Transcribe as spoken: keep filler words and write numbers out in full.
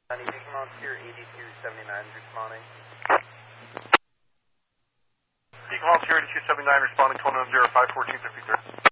Honey, Beacon Volunteer eighty-two seventy-nine responding. Beacon Volunteer eighty-two seventy-nine responding, twelve oh zero five fourteen fifty-three.